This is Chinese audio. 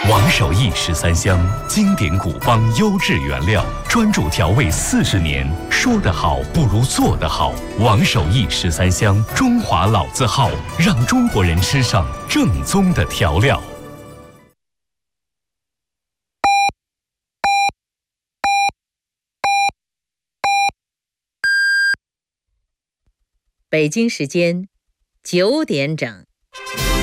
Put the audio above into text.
王守义13香，经典古方优质原料，专注调味40年。说得好不如做得好。王守义13香，中华老字号，让中国人吃上正宗的调料。 北京时间9点整。